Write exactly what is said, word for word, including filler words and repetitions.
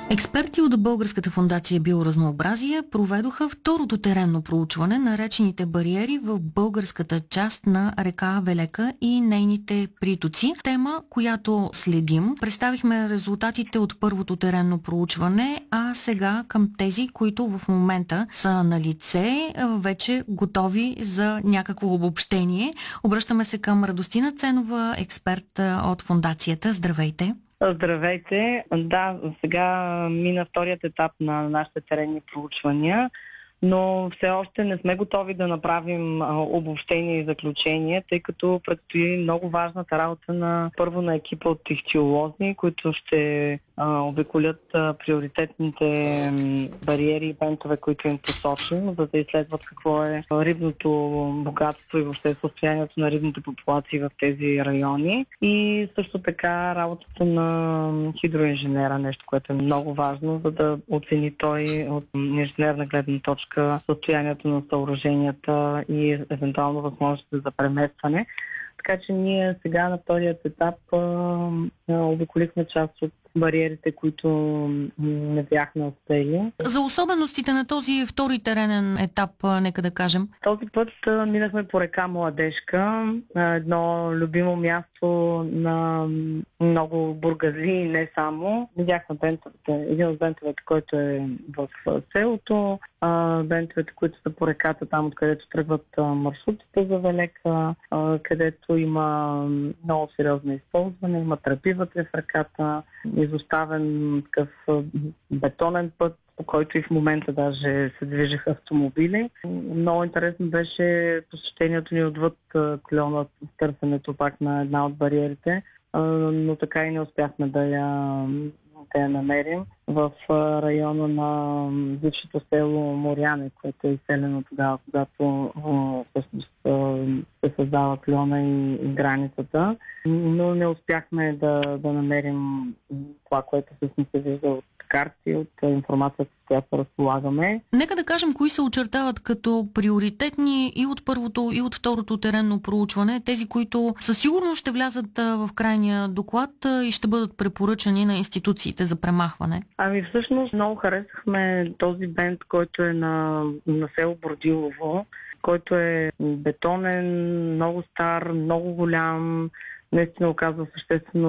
Експерти от Българската фондация Биоразнообразие проведоха второто теренно проучване на речните бариери в българската част на река Велека и нейните притоци. Тема, която следим. Представихме резултатите от първото теренно проучване, а сега към тези, които в момента са на лице, вече готови за някакво обобщение. Обръщаме се към Радостина Ценова, експерт от фондацията. Здравейте! Здравейте! Да, сега мина вторият етап на нашите теренни проучвания, но все още не сме готови да направим обобщение и заключение, тъй като предстои много важната работа на първо на екипа от ихтиолози, които ще а, обиколят а, приоритетните бариери и бентове, които им посочим, за да изследват какво е рибното богатство и въобще състоянието на рибните популации в тези райони. И също така работата на хидроинженера, нещо, което е много важно, за да оцени той от инженерна гледна точка състоянието на съоръженията и евентуално възможности за преместване. Така че ние сега на вторият етап а, а, обиколихме част от бариерите, които не бяхме успели. За особеностите на този втори теренен етап, нека да кажем. Този път а, минахме по река Младежка, едно любимо място на много бургази и не само. Видяхме бентовете, един от бентовете, който е в селото, а, бентовете, които са по реката, там откъдето тръгват а, маршрутите за Велека, а, където има много сериозно използване, има тръби вътре в реката, изоставен такъв бетонен път, по който и в момента даже се движеха автомобили. Много интересно беше посещението ни отвъд Кльона, търсенето пак на една от бариерите, но така и не успяхме да я, да я намерим в района на бившето село Моряне, което е изселено тогава, когато всъщност се създава Кльона и, и границата. Но не успяхме да, да намерим това, което всъщност се вижда от карти, от информацията, с която разполагаме. Нека да кажем, кои се очертават като приоритетни и от първото, и от второто теренно проучване, тези, които със сигурност ще влязат в крайния доклад и ще бъдат препоръчани на институциите за премахване. Ами всъщност много харесахме този бент, който е на, на село Бродилово, който е бетонен, много стар, много голям, наистина оказва съществено